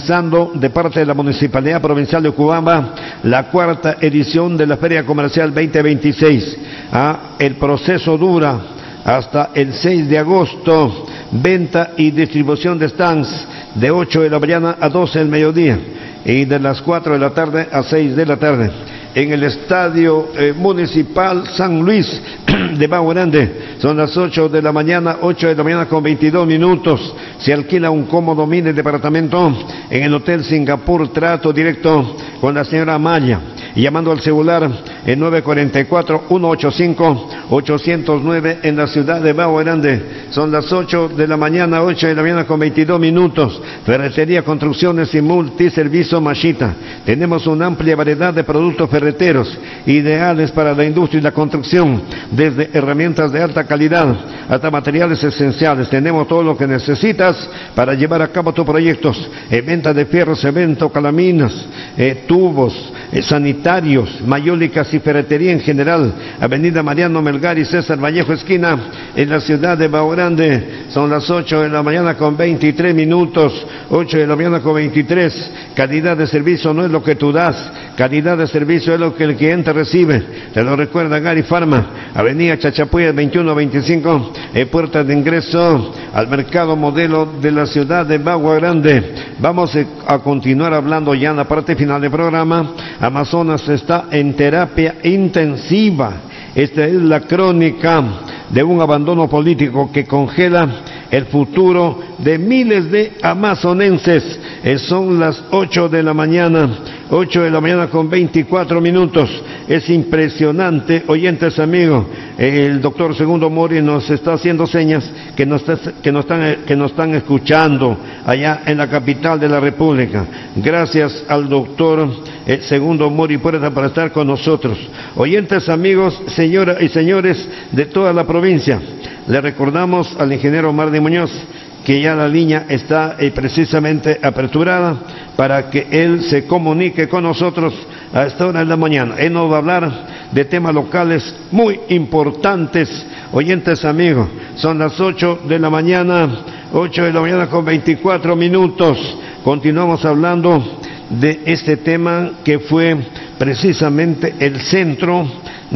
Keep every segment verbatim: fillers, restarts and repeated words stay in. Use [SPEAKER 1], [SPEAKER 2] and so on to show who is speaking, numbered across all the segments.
[SPEAKER 1] Organizando de parte de la Municipalidad Provincial de Ocubamba la cuarta edición de la Feria Comercial veinte veintiséis. Ah, el proceso dura hasta el seis de agosto, venta y distribución de stands de ocho de la mañana a doce del mediodía y de las cuatro de la tarde a seis de la tarde en el Estadio eh, Municipal San Luis de Bagua Grande. Son las ocho de la mañana, ocho de la mañana con veintidós minutos. Se alquila un cómodo mini departamento en el Hotel Singapur. Trato directo con la señora Amaya. Y llamando al celular en nueve cuatro cuatro, uno ocho cinco, ocho cero nueve en la ciudad de Bagua Grande. Son las ocho de la mañana, ocho de la mañana con veintidós minutos. Ferretería, construcciones y multiservicio Mashita. Tenemos una amplia variedad de productos ferreteros ideales para la industria y la construcción, desde herramientas de alta calidad hasta materiales esenciales. Tenemos todo lo que necesitas para llevar a cabo tus proyectos. Eh, venta de fierro, cemento, calaminas, eh, tubos, eh, sanitarios, mayólicas y ferretería en general. Avenida Mariano Melgar y César Vallejo esquina en la ciudad de Bagua Grande. Son las ocho de la mañana con veintitrés minutos, ocho de la mañana con veintitrés. Calidad de servicio no es lo que tú das, calidad de servicio es lo que el cliente recibe. Te lo recuerda Gary Pharma, Avenida Chachapoyas veintiuno veinticinco, en puerta de ingreso al mercado modelo de la ciudad de Bagua Grande. Vamos a continuar hablando ya en la parte final del programa. Amazonas está en terapia intensiva. Esta es la crónica de un abandono político que congela el futuro de miles de amazonenses. Eh, son las ocho de la mañana, ocho de la mañana con veinticuatro minutos. Es impresionante, oyentes amigos. Eh, el doctor Segundo Mori nos está haciendo señas que nos, está, que, nos están, que nos están escuchando allá en la capital de la República. Gracias al doctor eh, Segundo Mori Puerta por estar con nosotros. Oyentes amigos, señoras y señores de toda la provincia, le recordamos al ingeniero Mardi Muñoz que ya la línea está eh, precisamente aperturada para que él se comunique con nosotros a esta hora de la mañana. Él nos va a hablar de temas locales muy importantes. Oyentes amigos, son las ocho de la mañana, ocho de la mañana con veinticuatro minutos. Continuamos hablando de este tema que fue precisamente el centro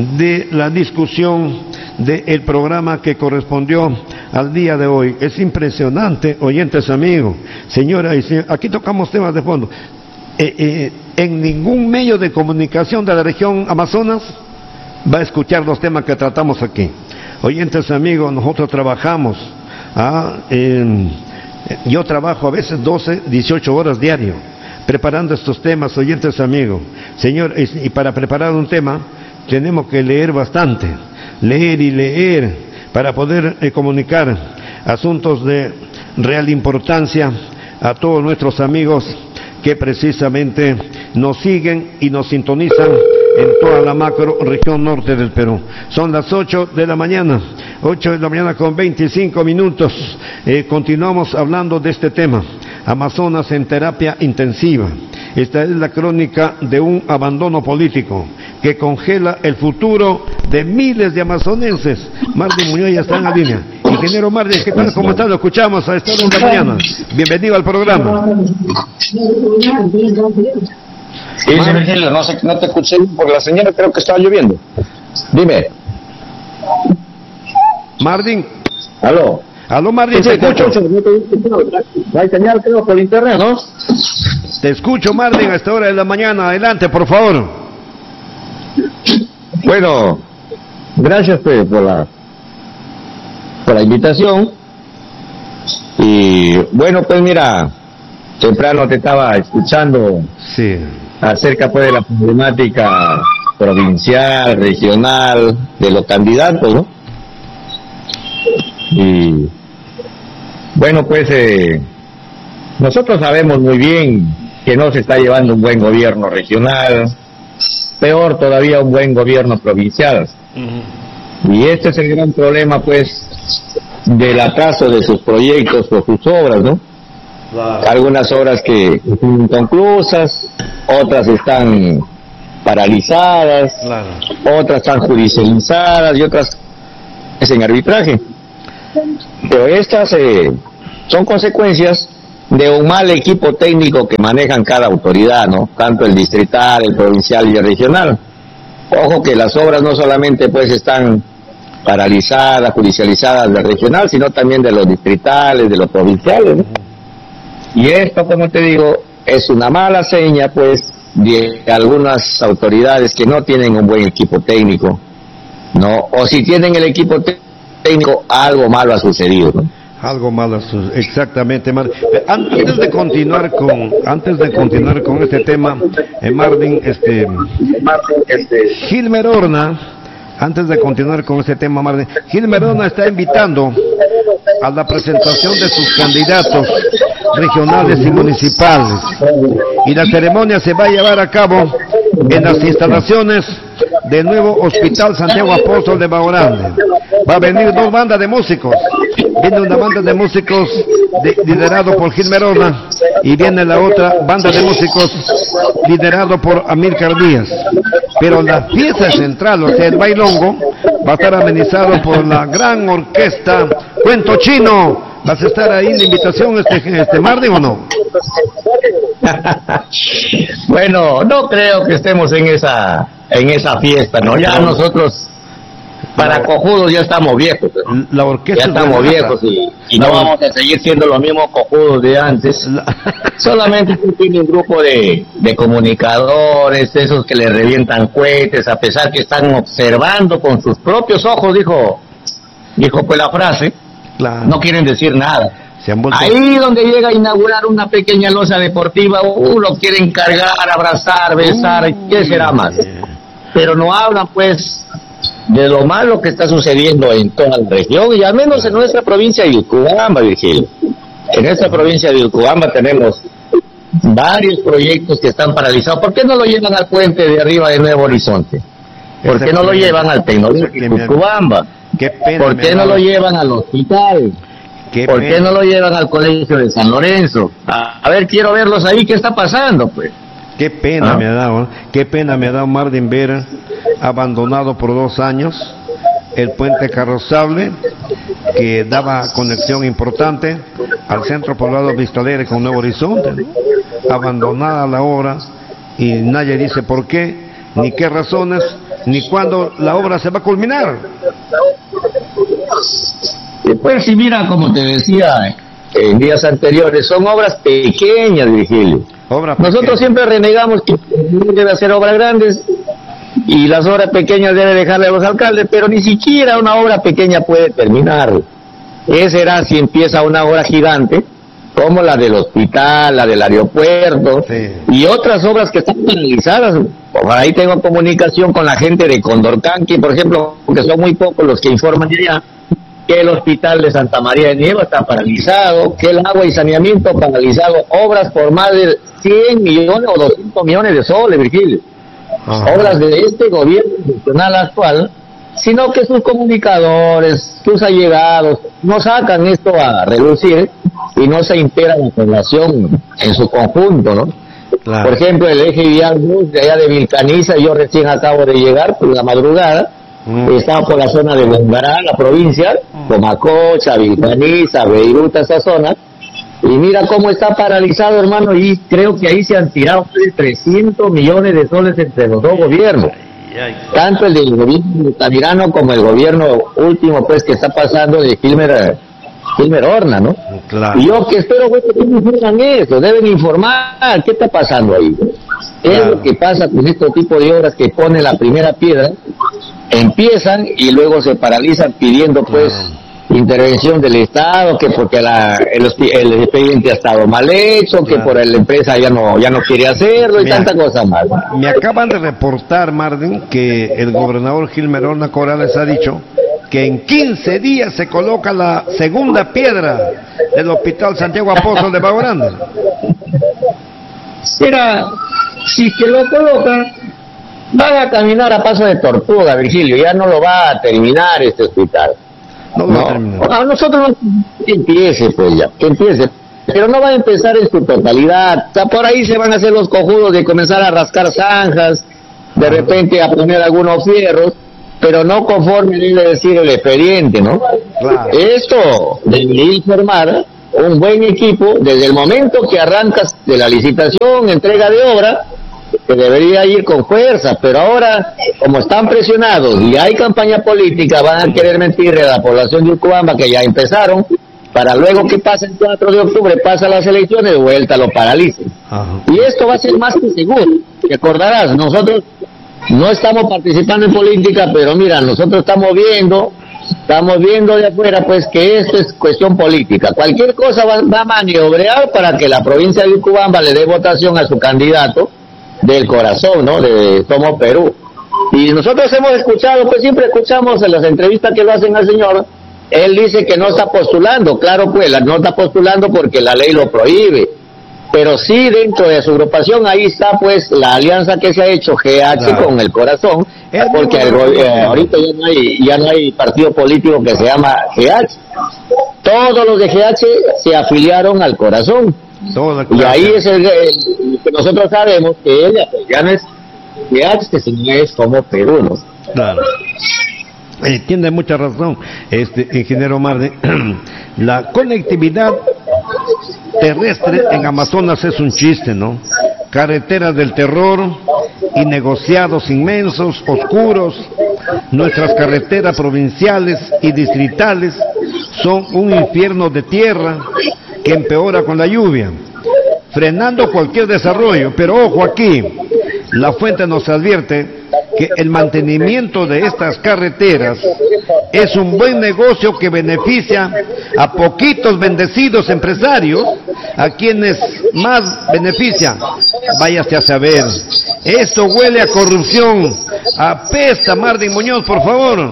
[SPEAKER 1] de la discusión del programa que correspondió al día de hoy. Es impresionante, oyentes amigos, señoras y señores, aquí tocamos temas de fondo. Eh, eh, en ningún medio de comunicación de la región Amazonas va a escuchar los temas que tratamos aquí. Oyentes amigos, nosotros trabajamos, ah, eh, yo trabajo a veces doce, dieciocho horas diario preparando estos temas, oyentes amigos. Señor, y para preparar un tema tenemos que leer bastante, leer y leer para poder eh, comunicar asuntos de real importancia a todos nuestros amigos que precisamente nos siguen y nos sintonizan en toda la macro región norte del Perú. Son las ocho de la mañana, ocho de la mañana con veinticinco minutos. Eh, continuamos hablando de este tema, Amazonas en terapia intensiva. Esta es la crónica de un abandono político que congela el futuro de miles de amazonenses. Mardi Muñoz ya está en la línea. Ingeniero Mardi, ¿qué tal? ¿Cómo está? Lo escuchamos a esta hora de la mañana. Bienvenido al programa.
[SPEAKER 2] Sí, Virgilio, no, sé, no te escuché porque la señora creo que estaba lloviendo. Dime.
[SPEAKER 1] Mardi.
[SPEAKER 2] Aló.
[SPEAKER 1] Aló, Mardi,
[SPEAKER 2] sí,
[SPEAKER 1] te escucho.
[SPEAKER 2] No hay señal, creo, por internet, ¿no?
[SPEAKER 1] Te escucho, Mardi, a esta hora de la mañana. Adelante, por favor.
[SPEAKER 2] Bueno, gracias pues, por la por la invitación. Y bueno, pues mira, temprano te estaba escuchando
[SPEAKER 1] sí.
[SPEAKER 2] acerca pues de la problemática provincial, regional, de los candidatos, ¿no? Y bueno, pues eh, nosotros sabemos muy bien que no se está llevando un buen gobierno regional, peor todavía un buen gobierno provincial. Uh-huh. Y este es el gran problema, pues, del atraso de sus proyectos o sus obras, ¿no? Claro. Algunas obras que están inconclusas, otras están paralizadas, claro. Otras están judicializadas y otras es en arbitraje. Pero estas eh, son consecuencias de un mal equipo técnico que manejan cada autoridad, ¿no? Tanto el distrital, el provincial y el regional. Ojo que las obras no solamente pues están paralizadas, judicializadas del regional, sino también de los distritales, de los provinciales, ¿no? Y esto, como te digo, es una mala seña pues de algunas autoridades que no tienen un buen equipo técnico, ¿no? O si tienen el equipo técnico, algo malo ha sucedido, ¿no?
[SPEAKER 1] Algo malo, exactamente, Mar. Antes de continuar con, antes de continuar con este tema, eh, Marvin, este, Gilmer Horna, antes de continuar con este tema, Marvin, Gilmer Horna está invitando a la presentación de sus candidatos regionales y municipales, y la ceremonia se va a llevar a cabo en las instalaciones del nuevo Hospital Santiago Apóstol de Baorán. Va a venir dos bandas de músicos. Viene una banda de músicos de, liderado por Gilmer Horna, y viene la otra banda de músicos liderado por Amílcar Díaz. Pero la pieza central, o sea, el bailongo, va a estar amenizado por la gran orquesta Cuento Chino. ¿Vas a estar ahí en la invitación, este, este Marvin, o no?
[SPEAKER 2] Bueno, no creo que estemos en esa en esa fiesta, ¿no? Ya nosotros, para cojudos, ya estamos viejos, ¿no?
[SPEAKER 1] La orquesta
[SPEAKER 2] ya estamos viejos y, y no vamos a seguir siendo los mismos cojudos de antes. La... Solamente tiene un grupo de, de comunicadores, esos que le revientan cohetes, a pesar que están observando con sus propios ojos, dijo, dijo pues la frase. Claro. No quieren decir nada. Se han vuelto... Ahí donde llega a inaugurar una pequeña losa deportiva, uh, lo quieren cargar, abrazar, besar, uh, ¿qué será más? Yeah. Pero no hablan pues de lo malo que está sucediendo en toda la región, y al menos en nuestra provincia de Vilcabamba, Virgilio. En esta provincia de Vilcabamba tenemos varios proyectos que están paralizados. ¿Por qué no lo llevan al puente de arriba de Nuevo Horizonte? ¿Por qué no lo llevan al Tecnológico de Vilcabamba?
[SPEAKER 1] Qué pena,
[SPEAKER 2] ¿por qué no lo llevan al hospital? Qué ¿Por pena. qué no lo llevan al colegio de San Lorenzo? A, a ver, quiero verlos ahí, ¿qué está pasando, pues?
[SPEAKER 1] Qué pena ¿Ah? me ha dado, ¿eh? Qué pena me ha dado Marvin Vera, abandonado por dos años, el puente carrozable, que daba conexión importante al centro poblado Vista Alegre con Nuevo Horizonte, ¿no? Abandonada la obra, y nadie dice por qué, ni qué razones, ni cuándo la obra se va a culminar.
[SPEAKER 2] Pues si mira, como te decía en días anteriores, son obras pequeñas, Virgilio. Obra Nosotros pequeña. siempre renegamos que debe hacer obras grandes y las obras pequeñas debe dejarle a los alcaldes, pero ni siquiera una obra pequeña puede terminar. Ese será si empieza una obra gigante, como la del hospital, la del aeropuerto, sí. y otras obras que están paralizadas. Por ahí tengo comunicación con la gente de Condorcanqui, por ejemplo, porque son muy pocos los que informan de allá, que el hospital de Santa María de Nieva está paralizado, que el agua y saneamiento paralizado, obras por más de cien millones o doscientos millones de soles, Virgilio. Ajá. Obras de este gobierno nacional actual, sino que sus comunicadores, sus allegados, no sacan esto a reducir y no se integra la población en su conjunto, ¿no? Claro. Por ejemplo, el eje vial bus de allá de Vilcaniza, yo recién acabo de llegar por la madrugada, mm. estaba por la zona de Bongará, la provincia, mm. Comacocha, Vilcaniza, Beirut, esa zona, y mira cómo está paralizado, hermano, y creo que ahí se han tirado trescientos millones de soles entre los dos gobiernos. Tanto el del gobierno Tamirano como el gobierno último pues que está pasando de Gilmer, Gilmer Horna, ¿no? Claro. Y yo que espero pues, que no informan eso, deben informar qué está pasando ahí. ¿Qué claro. es lo que pasa con este tipo de obras que ponen la primera piedra, empiezan y luego se paralizan pidiendo pues claro. intervención del Estado, que porque la, el, el expediente ha estado mal hecho, que claro. por la empresa ya no ya no quiere hacerlo y me tanta cosa más.
[SPEAKER 1] Me acaban de reportar, Marvin, que el gobernador Gilmer Horna Corrales ha dicho que en quince días se coloca la segunda piedra del Hospital Santiago Apóstol de Baorán.
[SPEAKER 2] Mira, si que lo colocan, van a caminar a paso de tortuga, Virgilio, ya no lo va a terminar este hospital. No, no. A nosotros no, que empiece pues ya, que empiece, pero no va a empezar en su totalidad. O sea, por ahí se van a hacer los cojudos de comenzar a rascar zanjas, de repente a poner algunos fierros, pero no conforme debe decir el expediente, ¿no? Claro. Esto debería informar un buen equipo desde el momento que arrancas de la licitación, entrega de obra, que debería ir con fuerza, pero ahora, como están presionados y hay campaña política, van a querer mentirle a la población de Urubamba que ya empezaron, para luego que pase el cuatro de octubre, pasa las elecciones, de vuelta lo paralicen. Ajá. Y esto va a ser más que seguro. Te acordarás, nosotros no estamos participando en política, pero mira, nosotros estamos viendo, estamos viendo de afuera, pues que esto es cuestión política. Cualquier cosa va, va a maniobrar para que la provincia de Urubamba le dé votación a su candidato del corazón, ¿no? De Somos Perú. Y nosotros hemos escuchado, pues siempre escuchamos en las entrevistas que lo hacen al señor. Él dice que no está postulando, claro pues, no está postulando porque la ley lo prohíbe, pero sí dentro de su agrupación ahí está pues la alianza que se ha hecho G H claro. con el corazón, porque el, eh, ahorita ya no hay ya no hay partido político que se llama G H, todos los de G H se afiliaron al corazón, y ahí es el, el que nosotros sabemos que él ya no es G H, sino es Somos Perú, ¿no?
[SPEAKER 1] Claro. Eh, tiene mucha razón, este ingeniero Marden. La conectividad terrestre en Amazonas es un chiste, ¿no? Carreteras del terror y negociados inmensos, oscuros. Nuestras carreteras provinciales y distritales son un infierno de tierra que empeora con la lluvia, frenando cualquier desarrollo. Pero ojo aquí, la fuente nos advierte que el mantenimiento de estas carreteras es un buen negocio que beneficia a poquitos bendecidos empresarios, a quienes más beneficia, váyase a saber. Esto huele a corrupción, apesta. Marden Muñoz, por favor.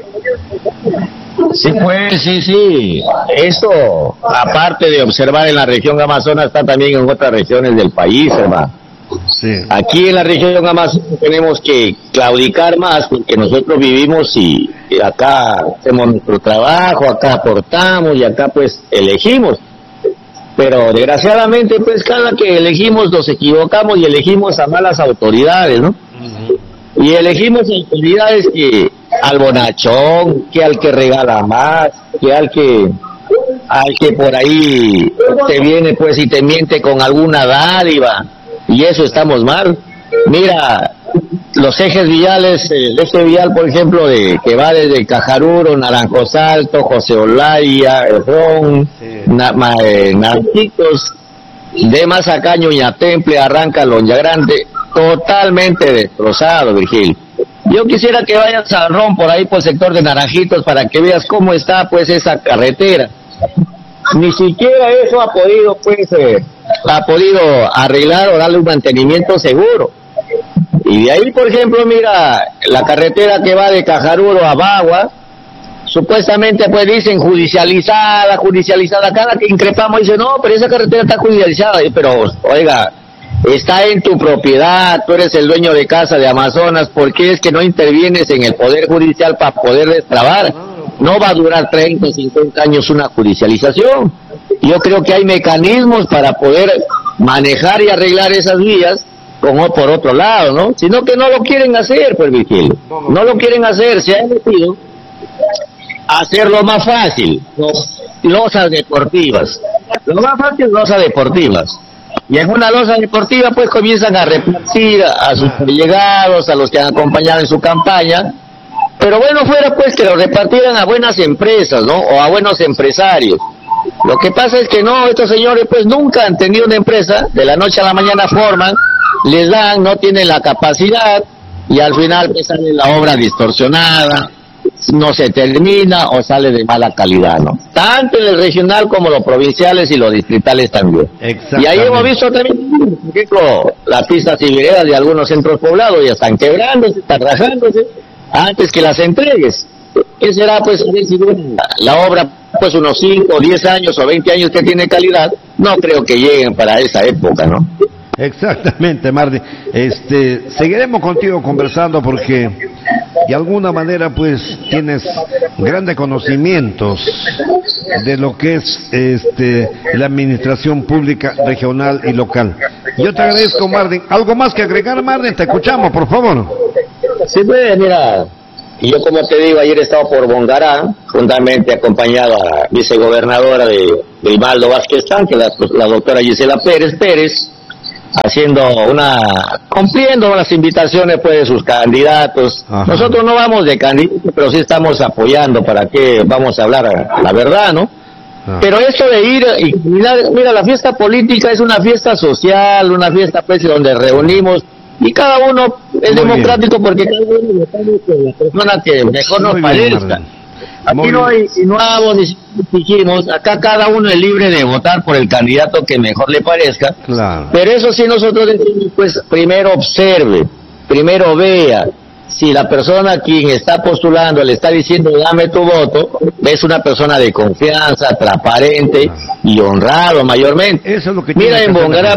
[SPEAKER 2] Sí, pues, sí, sí. Esto, aparte de observar en la región Amazonas, está también en otras regiones del país, hermano. Sí. Aquí en la región Amazonas tenemos que claudicar más porque nosotros vivimos y, y acá hacemos nuestro trabajo, acá aportamos y acá pues elegimos. Pero desgraciadamente pues cada que elegimos nos equivocamos y elegimos a malas autoridades, ¿no? Uh-huh. Y elegimos autoridades que al bonachón, que al que regala más, que al que al que por ahí te viene pues y te miente con alguna dádiva. Y eso estamos mal. Mira, los ejes viales, el eje vial, por ejemplo, de que va desde Cajaruro, Naranjo Salto, José Olaya, Herrón, sí. Na, ma, eh, Naranjitos, de Mazacaño, Ñatemple, arranca Lonja Grande, totalmente destrozado, Virgil. Yo quisiera que vayas a Ron por ahí por el sector de Naranjitos para que veas cómo está pues esa carretera. Ni siquiera eso ha podido pues eh, ha podido arreglar o darle un mantenimiento seguro. Y de ahí, por ejemplo, mira, la carretera que va de Cajaruro a Bagua, supuestamente pues dicen judicializada, judicializada, cada que increpamos dice, no, pero esa carretera está judicializada, pero oiga, está en tu propiedad, tú eres el dueño de casa de Amazonas, ¿por qué es que no intervienes en el Poder Judicial para poder destrabar? No va a durar treinta, cincuenta años una judicialización. Yo creo que hay mecanismos para poder manejar y arreglar esas vías, como por otro lado, ¿no? Sino que no lo quieren hacer, pues, Virgilio. No lo quieren hacer, se han metido a hacerlo más fácil, losas deportivas. Lo más fácil, losas deportivas. Y en una losa deportiva, pues, comienzan a repartir a sus allegados, a los que han acompañado en su campaña. Pero bueno fuera pues que lo repartieran a buenas empresas, ¿no? O a buenos empresarios. Lo que pasa es que no, estos señores pues nunca han tenido una empresa, de la noche a la mañana forman, les dan, no tienen la capacidad, y al final pues sale la obra distorsionada, no se termina o sale de mala calidad, ¿no? Tanto en el regional como los provinciales y los distritales también. Y ahí hemos visto también, por ejemplo, las pistas y veredas de algunos centros poblados ya están quebrándose, están rajándose, antes que las entregues. ¿Qué será pues a ver si la, la obra pues unos cinco, diez años o veinte años que tiene calidad? No creo que lleguen para esa época, ¿no?
[SPEAKER 1] Exactamente, Marden. Este, seguiremos contigo conversando porque de alguna manera pues tienes grandes conocimientos de lo que es este la administración pública regional y local. Yo te agradezco, Marden. ¿Algo más que agregar, Marden? Te escuchamos, por favor.
[SPEAKER 2] Sí, pues, mira, y yo, como te digo, ayer he estado por Bongará, juntamente acompañado a la vicegobernadora de Grimaldo Vázquez Tanque, la, la doctora Gisela Pérez Pérez, haciendo una, cumpliendo las invitaciones pues de sus candidatos. Ajá. Nosotros no vamos de candidatos, pero sí estamos apoyando para que vamos a hablar la verdad, ¿no? Ah. Pero eso de ir y mira, mira, la fiesta política es una fiesta social, una fiesta pues donde reunimos y cada uno es Muy democrático bien. Porque cada uno votamos con la persona que mejor nos parezca. Aquí no hay insinuamos ni exigimos, acá cada uno es libre de votar por el candidato que mejor le parezca, claro. Pero eso sí nosotros decimos, pues primero observe, primero vea, si la persona a quien está postulando le está diciendo dame tu voto, es una persona de confianza, transparente y honrado mayormente. Eso es lo que Mira, en Bongará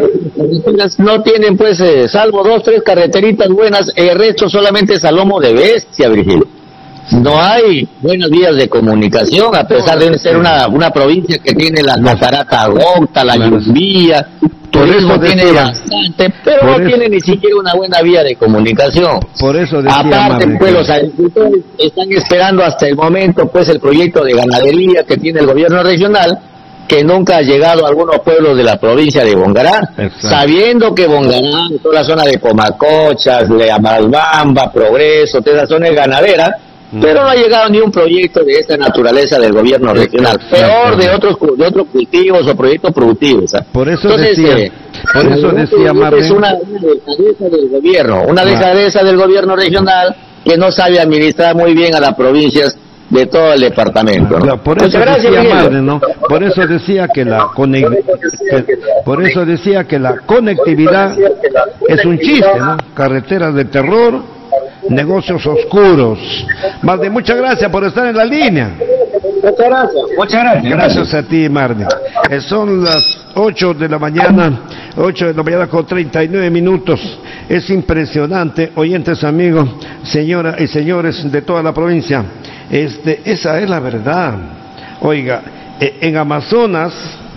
[SPEAKER 2] no tienen pues, eh, salvo dos, tres carreteritas buenas, el resto solamente es a lomo de bestia, Virgilio. No hay buenos vías de comunicación, a pesar de ser una una provincia que tiene la Catarata Gocta, la Yumbía, turismo tiene bastante, pero no eso, tiene ni siquiera una buena vía de comunicación. Por eso decía, aparte, pues los agricultores están esperando hasta el momento pues el proyecto de ganadería que tiene el gobierno regional, que nunca ha llegado a algunos pueblos de la provincia de Bongará, exacto. Sabiendo que Bongará, toda la zona de Comacochas, de Amalbamba, Progreso, toda la zona ganadera, pero no ha llegado ni un proyecto de esta naturaleza del gobierno regional, peor de otros de otros cultivos o proyectos productivos. ¿eh? Por eso Entonces, decía, eh, por eso decía Marlene, es una, una dejadeza del gobierno, una dejadeza del gobierno regional que no sabe administrar muy bien a las provincias de todo el departamento, ¿no? Por eso gracias, decía Marlene, ¿no? Por eso decía que la que, por eso decía que la conectividad es un chiste, ¿no? Carreteras de terror, negocios oscuros. Marlene, muchas gracias por estar en la línea. Muchas gracias. Muchas gracias. Gracias a ti, Marlene. Eh, son las ocho de la mañana, ocho de la mañana con treinta y nueve minutos. Es impresionante, oyentes amigos, señoras y señores de toda la provincia. Este, esa es la verdad. Oiga, eh, en Amazonas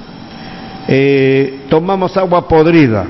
[SPEAKER 2] eh, tomamos agua podrida.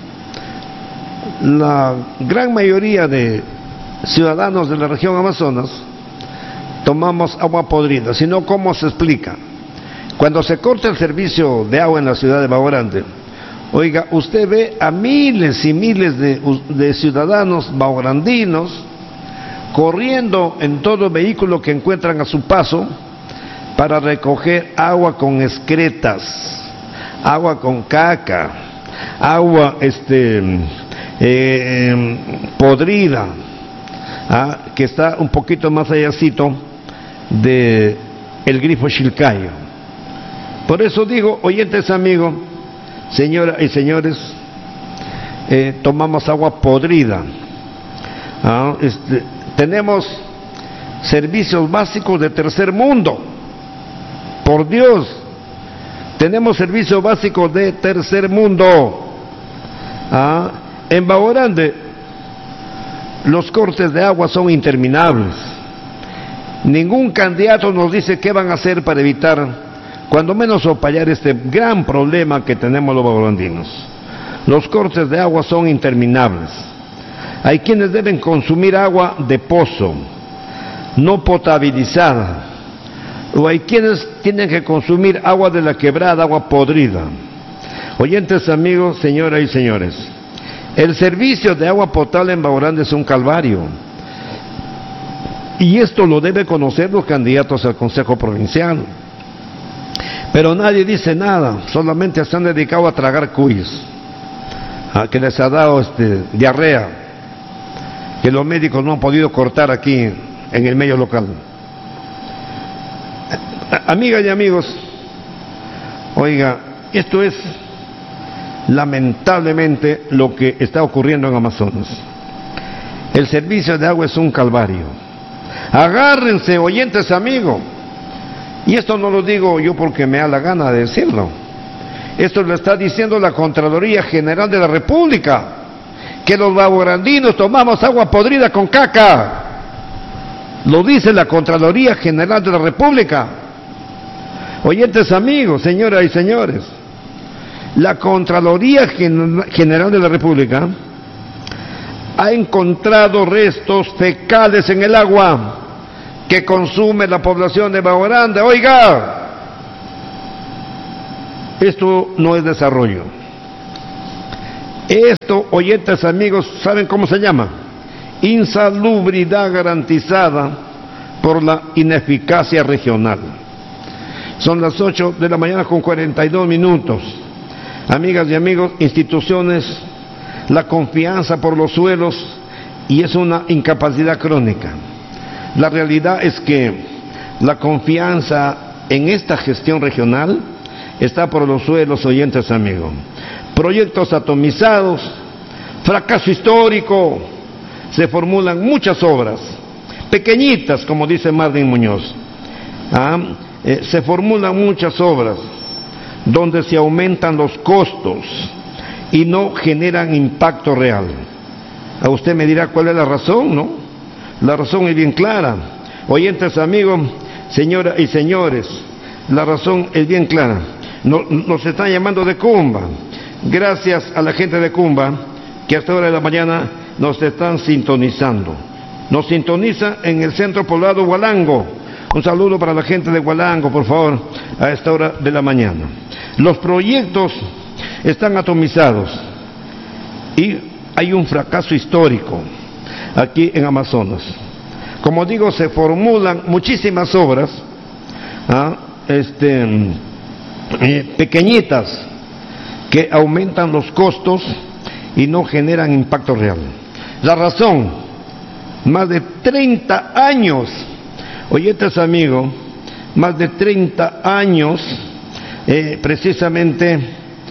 [SPEAKER 2] La gran mayoría de ciudadanos de la región Amazonas tomamos agua podrida, si no, ¿cómo se explica? Cuando se corta el servicio de agua en la ciudad de Bajo Grande, oiga, usted ve a miles y miles de, de ciudadanos bajograndinos corriendo en todo vehículo que encuentran a su paso para recoger agua con excretas, agua con caca, agua este eh, podrida, ¿ah? Que está un poquito más allácito de el grifo Chilcayo. Por eso digo, oyentes amigos, señoras y señores, eh, tomamos agua podrida. ¿Ah? Este, tenemos servicios básicos de tercer mundo. Por Dios, tenemos servicios básicos de tercer mundo. ¿Ah? En Bajo Grande, los cortes de agua son interminables. Ningún candidato nos dice qué van a hacer para evitar, cuando menos opallar este gran problema que tenemos los bajograndinos. Los cortes de agua son interminables. Hay quienes deben consumir agua de pozo, no potabilizada, o hay quienes tienen que consumir agua de la quebrada, agua podrida. Oyentes amigos, señoras y señores, el servicio de agua potable en Bajo Grande es un calvario. Y esto lo deben conocer los candidatos al Consejo Provincial. Pero nadie dice nada, solamente se han dedicado a tragar cuyes, a que les ha dado este, diarrea, que los médicos no han podido cortar aquí en el medio local. Amigas y amigos, oiga, esto es lamentablemente lo que está ocurriendo en Amazonas. El servicio de agua es un calvario. Agárrense, oyentes amigos, y esto no lo digo yo porque me da la gana de decirlo, esto lo está diciendo la Contraloría General de la República, que los bajograndinos tomamos agua podrida con caca. Lo dice la Contraloría General de la República. Oyentes amigos, señoras y señores, la Contraloría General de la República ha encontrado restos fecales en el agua
[SPEAKER 1] que consume la población de Bajo Grande. Oiga, esto no es desarrollo. Esto, oyentes amigos, ¿saben cómo se llama? Insalubridad garantizada por la ineficacia regional. Son las ocho de la mañana con cuarenta y dos minutos. Amigas y amigos, instituciones, la confianza por los suelos, y es una incapacidad crónica. La realidad es que la confianza en esta gestión regional está por los suelos, oyentes amigos. Proyectos atomizados, fracaso histórico, se formulan muchas obras, pequeñitas, como dice Martín Muñoz. ¿Ah? Eh, se formulan muchas obras donde se aumentan los costos y no generan impacto real. A usted me dirá cuál es la razón, ¿no? La razón es bien clara. Oyentes amigos, señoras y señores, la razón es bien clara. Nos, nos están llamando de Cumba. Gracias a la gente de Cumba que hasta hora de la mañana nos están sintonizando. Nos sintoniza en el centro poblado Hualango. Un saludo para la gente de Hualango, por favor, a esta hora de la mañana. Los proyectos están atomizados y hay un fracaso histórico aquí en Amazonas. Como digo, se formulan muchísimas obras, ¿ah? este, eh, pequeñitas, que aumentan los costos y no generan impacto real. La razón, más de treinta años, oyentes amigos, más de treinta años, eh, precisamente,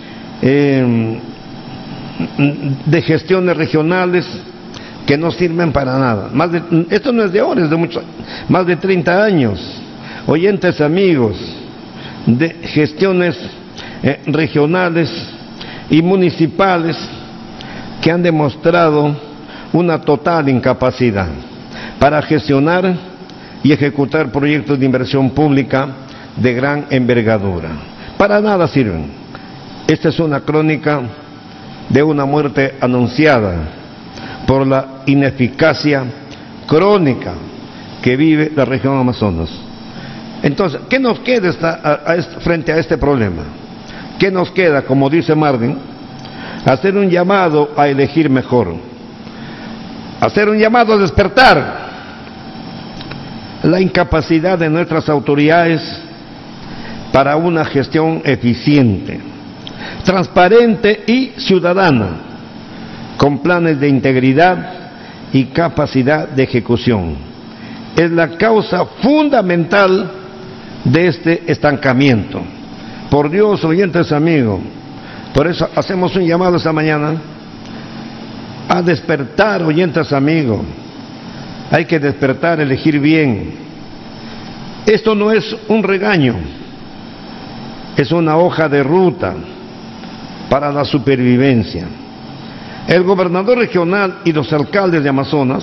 [SPEAKER 1] eh, de gestiones regionales que no sirven para nada. Más de, esto no es de ahora, es de muchos, más de treinta años, oyentes amigos, de gestiones eh, regionales y municipales que han demostrado una total incapacidad para gestionar y ejecutar proyectos de inversión pública de gran envergadura. Para nada sirven. Esta es una crónica de una muerte anunciada por la ineficacia crónica que vive la región Amazonas. Entonces, ¿qué nos queda esta, a, a este, frente a este problema? ¿Qué nos queda, como dice Marvin? Hacer un llamado a elegir mejor, hacer un llamado a despertar la incapacidad de nuestras autoridades para una gestión eficiente, transparente y ciudadana, con planes de integridad y capacidad de ejecución. Es la causa fundamental de este estancamiento. Por Dios, oyentes amigos, por eso hacemos un llamado esta mañana a despertar, oyentes amigos. Hay que despertar, elegir bien. Esto no es un regaño, es una hoja de ruta para la supervivencia. El gobernador regional y los alcaldes de Amazonas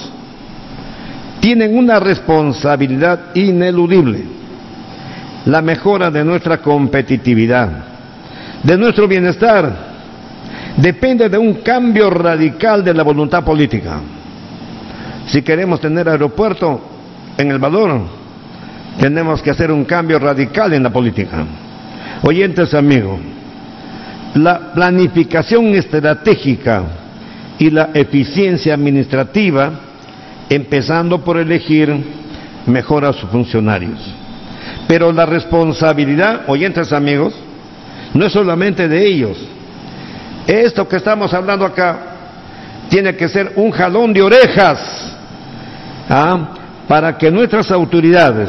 [SPEAKER 1] tienen una responsabilidad ineludible: la mejora de nuestra competitividad, de nuestro bienestar, depende de un cambio radical de la voluntad política. Si queremos tener aeropuerto en El Valor, tenemos que hacer un cambio radical en la política. Oyentes amigos, la planificación estratégica y la eficiencia administrativa, empezando por elegir mejor a sus funcionarios. Pero la responsabilidad, oyentes amigos, no es solamente de ellos. Esto que estamos hablando acá tiene que ser un jalón de orejas, ¿ah? para que nuestras autoridades,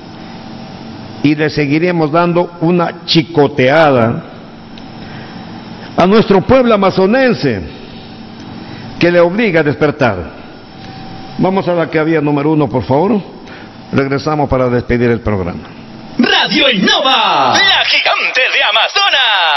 [SPEAKER 1] y le seguiremos dando una chicoteada a nuestro pueblo amazonense, que le obliga a despertar. Vamos a la que había número uno, por favor. Regresamos para despedir el programa.
[SPEAKER 3] Radio Innova, la gigante de Amazonas.